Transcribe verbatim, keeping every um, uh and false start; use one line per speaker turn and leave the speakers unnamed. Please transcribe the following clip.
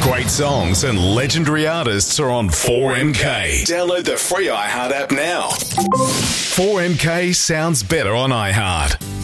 Great songs and legendary artists are on four M K. Download the free iHeart app now. four M K sounds better on iHeart.